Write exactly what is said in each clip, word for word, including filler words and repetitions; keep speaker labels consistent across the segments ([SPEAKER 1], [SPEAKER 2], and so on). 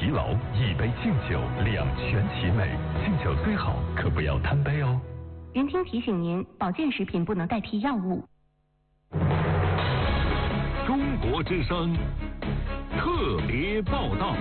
[SPEAKER 1] 疲劳，一杯敬酒两全其美。敬酒最好，可不要贪杯哦。
[SPEAKER 2] 云听提醒您，保健食品不能代替药物。
[SPEAKER 1] 中国之声特别报道。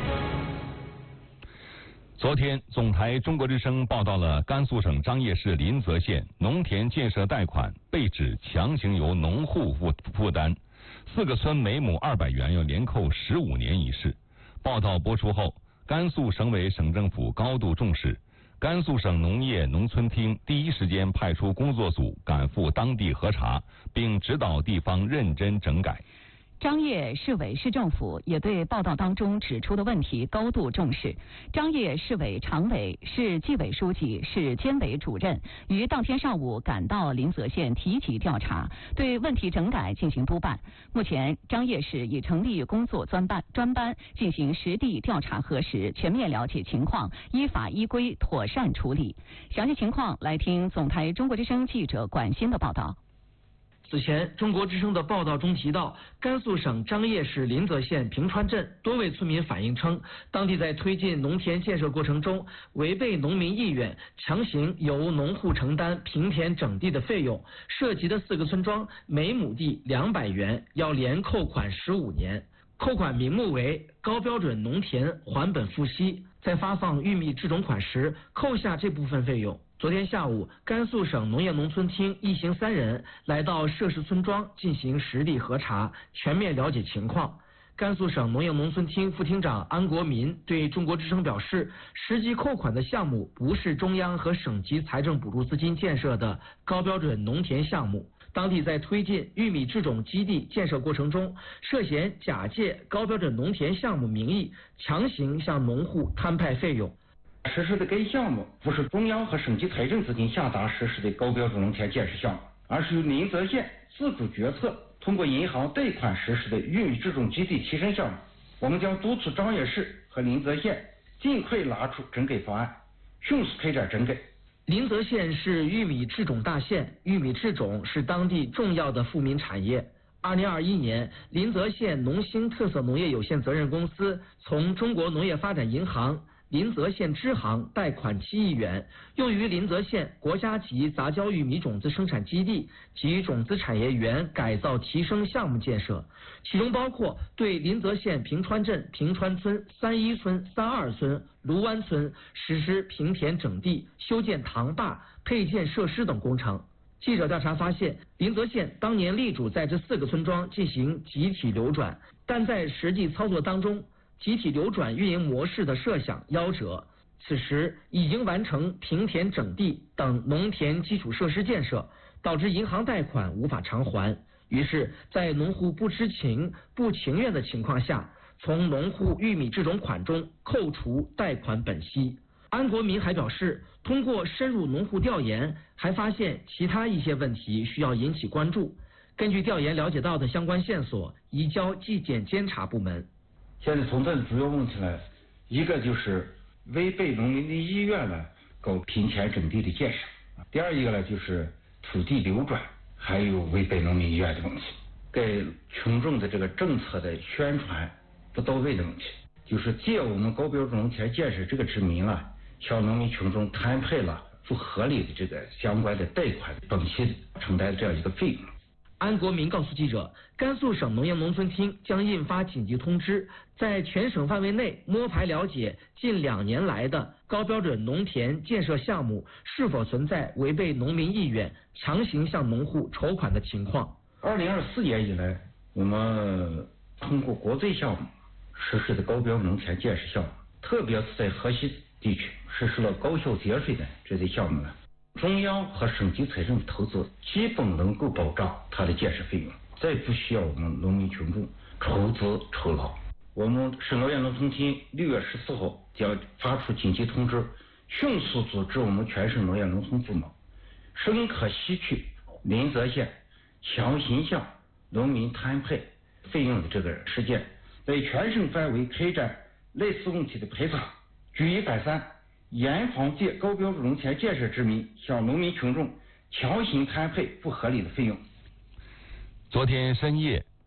[SPEAKER 3] 昨天，总台中国之声报道了甘肃省张掖市临泽县农田建设贷款被指强行由农户负负担，四个村每亩二百元要连扣十五年一事。报道播出后，甘肃省委省政府高度重视，甘肃省农业农村厅第一时间派出工作组赶赴当地核查，并指导地方认真整改。
[SPEAKER 4] 张掖市委市政府也对报道当中指出的问题高度重视。张掖市委常委、市纪委书记、市监委主任于当天上午赶到临泽县提起调查，对问题整改进行督办。目前，张掖市已成立工作专班，专班进行实地调查核实，全面了解情况，依法依规妥善处理。详细情况来听总台中国之声记者管欣的报道。
[SPEAKER 5] 此前，中国之声的报道中提到，甘肃省张掖市临泽县平川镇多位村民反映称，当地在推进农田建设过程中，违背农民意愿，强行由农户承担平田整地的费用，涉及的四个村庄每亩地两百元，要连扣款十五年。扣款名目为高标准农田还本付息，在发放玉米制种款时扣下这部分费用。昨天下午，甘肃省农业农村厅一行三人来到涉事村庄进行实地核查，全面了解情况。甘肃省农业农村厅副厅长安国民对中国之声表示，实际扣款的项目不是中央和省级财政补助资金建设的高标准农田项目，当地在推进玉米制种基地建设过程中，涉嫌假借高标准农田项目名义，强行向农户摊派费用。
[SPEAKER 6] 实施的该项目不是中央和省级财政资金下达实施的高标准农田建设项目，而是由临泽县自主决策通过银行贷款实施的玉米制种基地提升项目。我们将督促张掖市和临泽县尽快拿出整改方案，迅速开展整改。
[SPEAKER 5] 临泽县是玉米制种大县，玉米制种是当地重要的富民产业。二零二一年，临泽县农兴特色农业有限责任公司从中国农业发展银行临泽县支行贷款七亿元，用于临泽县国家级杂交玉米种子生产基地及种子产业园改造提升项目建设，其中包括对临泽县平川镇平川村、三一村、三二村、卢湾村实施平田整地、修建塘坝、配建设施等工程。记者调查发现，临泽县当年力主在这四个村庄进行集体流转，但在实际操作当中，集体流转运营模式的设想夭折，此时已经完成平田整地等农田基础设施建设，导致银行贷款无法偿还。于是，在农户不知情、不情愿的情况下，从农户玉米制种款中扣除贷款本息。安国民还表示，通过深入农户调研，还发现其他一些问题需要引起关注。根据调研了解到的相关线索，移交纪检监察部门。
[SPEAKER 6] 现在存在的主要问题呢，一个就是违背农民的意愿呢，搞平田整地的建设；第二一个呢，就是土地流转，还有违背农民意愿的问题，给群众的这个政策的宣传不到位的问题，就是借我们高标准农田建设这个之名啊，向农民群众摊派了不合理的这个相关的贷款本息承担这样一个费用。
[SPEAKER 5] 安国民告诉记者，甘肃省农业农村厅将印发紧急通知，在全省范围内摸排了解近两年来的高标准农田建设项目是否存在违背农民意愿、强行向农户筹款的情况。
[SPEAKER 6] 二零二四年以来，我们通过国税项目实施的高标准农田建设项目，特别是在河西地区实施了高效节税的这些项目呢，中央和省级财政投资基本能够保障它的建设费用，再不需要我们农民群众筹资酬劳。我们省农业农村厅六月十四号将发出紧急通知，迅速组织我们全省农业农村部门深刻吸取临泽县强行向农民摊派费用的这个事件，在全省范围开展类似问题的排查，举一反三，严防借高标准农田建设之名向农民群众强行摊派不合理的费用。
[SPEAKER 3] 昨天深夜，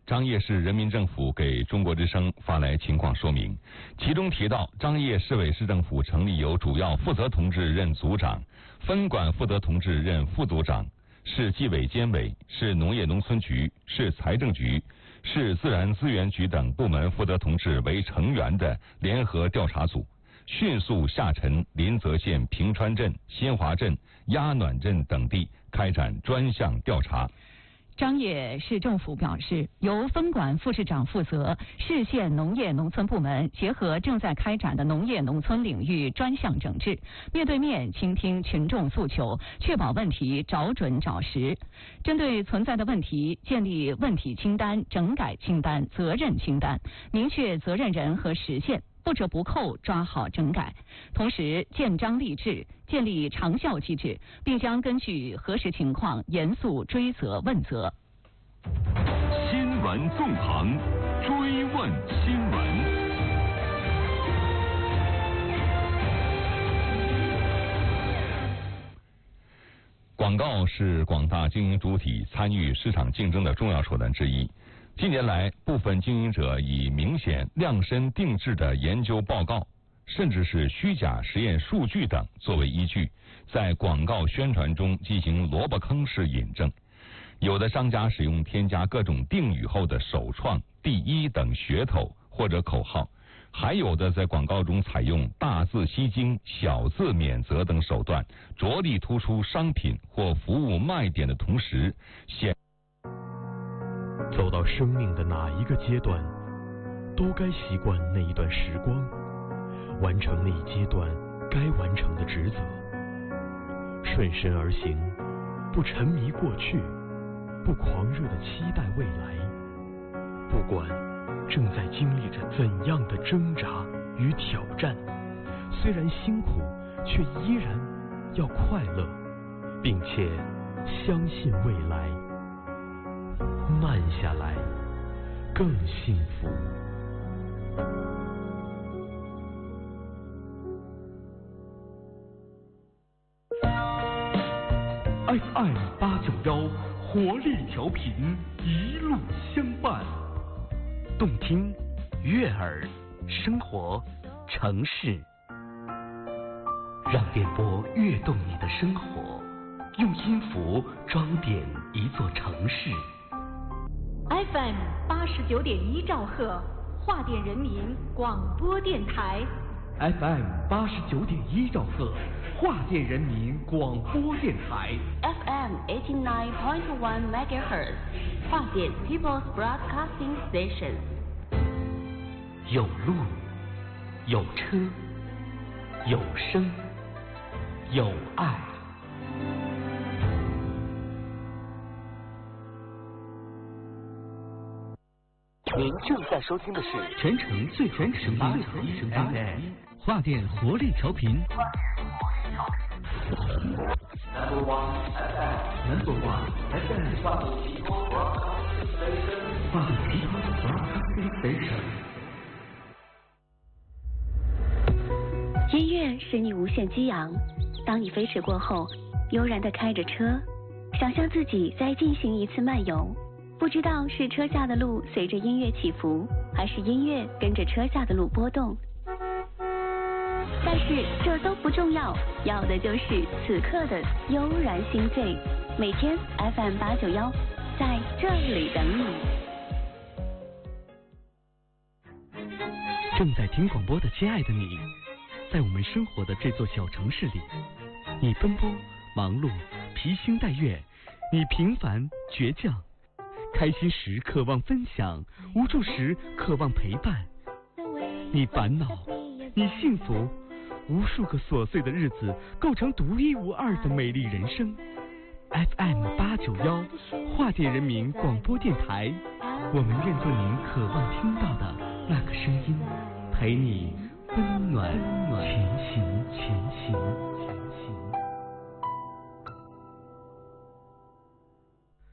[SPEAKER 3] 张掖市人民政府给中国之声发来情况说明，其中提到，张掖市委市政府成立由主要负责同志任组长，分管负责同志任副组长，市纪委监委、市农业农村局、市财政局、市自然资源局等部门负责同志为成员的联合调查组，迅速下沉临泽县平川镇、新华镇、鸭暖镇等地，开展专项调查。
[SPEAKER 4] 张掖市政府表示，由分管副市长负责，市县农业农村部门结合正在开展的农业农村领域专项整治，面对面倾听群众诉求，确保问题找准找实。针对存在的问题，建立问题清单、整改清单、责任清单，明确责任人和时限，不折不扣抓好整改，同时建章立制，建立长效机制，并将根据核实情况严肃追责问责。
[SPEAKER 1] 新闻纵横，追问新闻。
[SPEAKER 3] 广告是广大经营主体参与市场竞争的重要手段之一。近年来，部分经营者以明显量身定制的研究报告，甚至是虚假实验数据等作为依据，在广告宣传中进行萝卜坑式引证。有的商家使用添加各种定语后的首创、第一等噱头或者口号，还有的在广告中采用大字吸睛、小字免责等手段，着力突出商品或服务卖点的同时，显
[SPEAKER 7] 走到生命的哪一个阶段，都该习惯那一段时光，完成那一阶段该完成的职责，顺身而行，不沉迷过去，不狂热地期待未来。不管正在经历着怎样的挣扎与挑战，虽然辛苦，却依然要快乐，并且相信未来。慢下来，更幸福。
[SPEAKER 1] F M 八九幺活力调频，一路相伴，
[SPEAKER 8] 动听、悦耳、生活、城市，让电波跃动你的生活，用音符装点一座城市。
[SPEAKER 9] F M 八十九点一兆赫，华电人民广播电台。
[SPEAKER 10] F M 八十九点一兆赫，华电人民广播电台。
[SPEAKER 11] F M eighty nine point one megahertz， 华电 People's Broadcasting Station。
[SPEAKER 8] 有路，有车，有声，有爱。您正在收听的是
[SPEAKER 10] 全程最全声八最全声八 F M 华电活力调频。
[SPEAKER 8] Number one F M，Number one F M， 华电 People Broadcasting Station，
[SPEAKER 10] 华电 People Broadcasting Station。
[SPEAKER 12] 音乐使你无限激昂，当你飞驰过后，悠然地开着车，想象自己在进行一次漫游。不知道是车下的路随着音乐起伏，还是音乐跟着车下的路波动。但是这都不重要，要的就是此刻的悠然心醉。每天 F M 八九幺，在这里等你。
[SPEAKER 7] 正在听广播的亲爱的你，在我们生活的这座小城市里，你奔波忙碌，披星戴月，你平凡倔强。开心时渴望分享，无助时渴望陪伴。你烦恼，你幸福，无数个琐碎的日子构成独一无二的美丽人生。F M 八九幺，华电人民广播电台，我们愿做您渴望听到的那个声音，陪你温暖前行，前行，前行。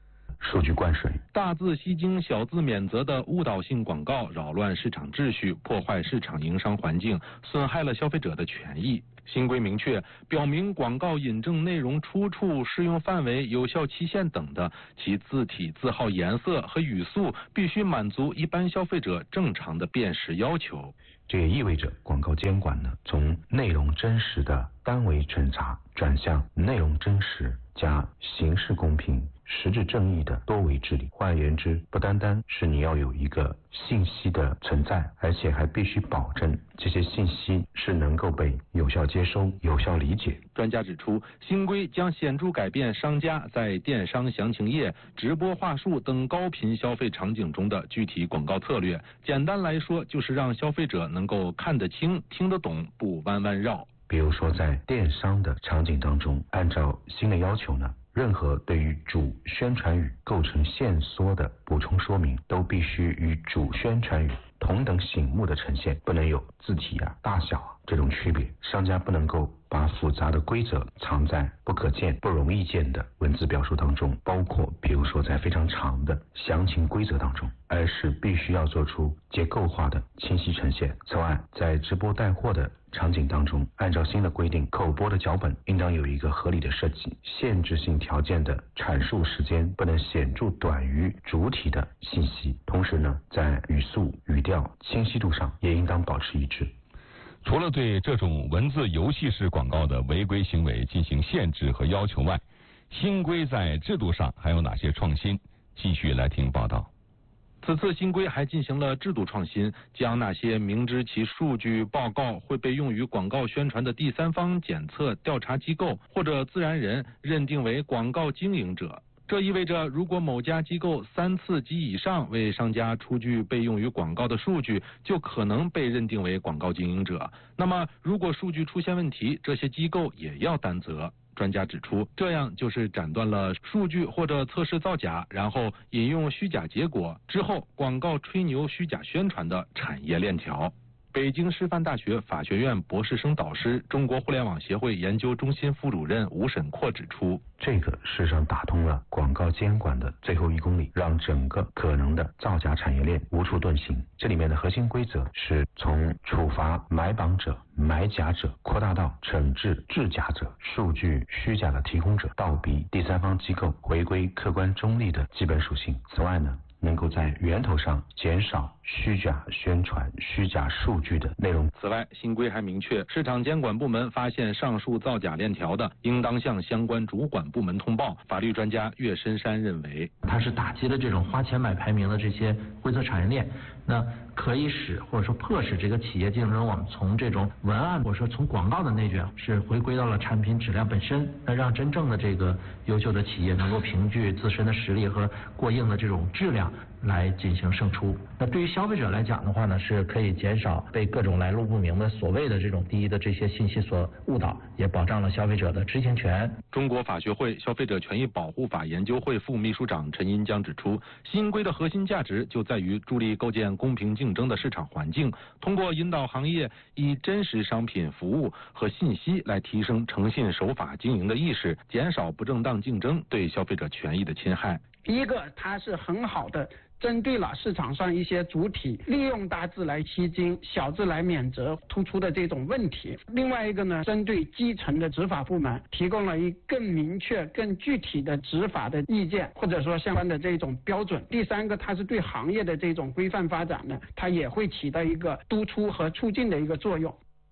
[SPEAKER 13] 数据灌水。
[SPEAKER 14] 大字吸睛、小字免责的误导性广告扰乱市场秩序，破坏市场营商环境，损害了消费者的权益。新规明确表明广告引证内容出处、适用范围、有效期限等的，其字体、字号颜色和语速必须满足一般消费者正常的辨识要求。
[SPEAKER 13] 这也意味着广告监管呢，从内容真实的单维审查转向内容真实加形式公平、实质正义的多维治理。换而言之，不单单是你要有一个信息的存在，而且还必须保证这些信息是能够被有效接收、有效理解。
[SPEAKER 14] 专家指出，新规将显著改变商家在电商详情页、直播话术等高频消费场景中的具体广告策略。简单来说，就是让消费者能够看得清、听得懂，不弯弯绕。
[SPEAKER 13] 比如说，在电商的场景当中，按照新的要求呢，任何对于主宣传语构成线索的补充说明，都必须与主宣传语同等醒目的呈现，不能有字体啊、大小啊这种区别。商家不能够把复杂的规则藏在不可见、不容易见的文字表述当中，包括比如说在非常长的详情规则当中，而是必须要做出结构化的清晰呈现。此外，在直播带货的场景当中，按照新的规定，口播的脚本应当有一个合理的设计，限制性条件的阐述时间不能显著短于主体的信息。同时呢，在语速、语调、清晰度上也应当保持一致。
[SPEAKER 3] 除了对这种文字游戏式广告的违规行为进行限制和要求外，新规在制度上还有哪些创新？继续来听报道。
[SPEAKER 14] 此次新规还进行了制度创新，将那些明知其数据报告会被用于广告宣传的第三方检测调查机构或者自然人认定为广告经营者。这意味着，如果某家机构三次及以上为商家出具被用于广告的数据，就可能被认定为广告经营者。那么，如果数据出现问题，这些机构也要担责。专家指出，这样就是斩断了数据或者测试造假，然后引用虚假结果之后广告吹牛虚假宣传的产业链条。北京师范大学法学院博士生导师、中国互联网协会研究中心副主任吴沈阔指出，
[SPEAKER 13] 这个事实上打通了广告监管的最后一公里，让整个可能的造假产业链无处遁形。这里面的核心规则是从处罚买榜者、买假者扩大到惩治制假者、数据虚假的提供者，倒逼第三方机构回归客观中立的基本属性。此外呢，能够在源头上减少虚假宣传、虚假数据的内容。
[SPEAKER 14] 此外，新规还明确，市场监管部门发现上述造假链条的，应当向相关主管部门通报。法律专家岳深山认为，
[SPEAKER 5] 它是打击了这种花钱买排名的这些灰色产业链，那可以使或者说迫使这个企业竞争网从这种文案或者说从广告的内卷，是回归到了产品质量本身，那让真正的这个优秀的企业能够凭据自身的实力和过硬的这种质量来进行胜出。那对于消费者来讲的话呢，是可以减少被各种来路不明的所谓的这种低的这些信息所误导，也保障了消费者的知情权。
[SPEAKER 14] 中国法学会消费者权益保护法研究会副秘书长陈银江指出，新规的核心价值就在于助力构建公平竞争的市场环境，通过引导行业以真实商品、服务和信息来提升诚信守法经营的意识，减少不正当竞争对消费者权益的侵害。
[SPEAKER 15] 第一个，它是很好的针对了市场上一些主体利用大字来吸睛、小字来免责突出的这种问题。另外一个呢，针对基层的执法部门提供了一更明确、更具体的执法的意见，或者说相关的这种标准。第三个，它是对行业的这种规范发展呢，它也会起到一个督促和促进的一个作用。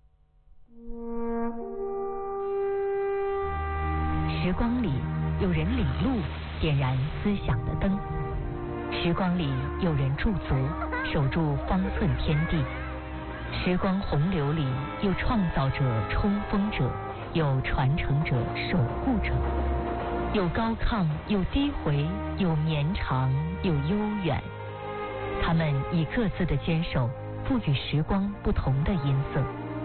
[SPEAKER 2] 时光里有人领路，点燃思想的灯。时光里有人驻足，守住方寸天地。时光洪流里有创造者、冲锋者，有传承者、守护者，有高亢，有低回，有绵长，有悠远。他们以各自的坚守，赋予时光不同的音色。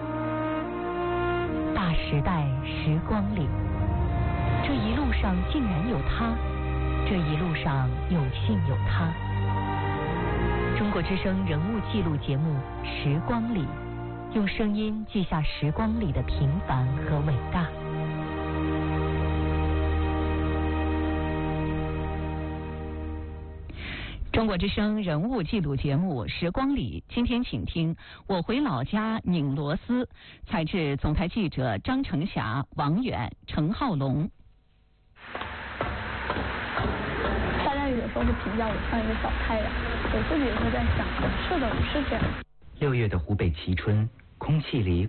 [SPEAKER 2] 大时代时光里，这一路上竟然有他，这一路上有幸有他。中国之声人物记录节目《时光里》，用声音记下时光里的平凡和伟大。
[SPEAKER 4] 中国之声人物记录节目《时光里》，今天请听我回老家拧螺丝，采自总台记者张成霞、王远、程浩龙。
[SPEAKER 16] 大家有时候会评价我像一个小太阳，我自己也会在想，是的，我是这样。
[SPEAKER 8] 六月的湖北蕲春，空气里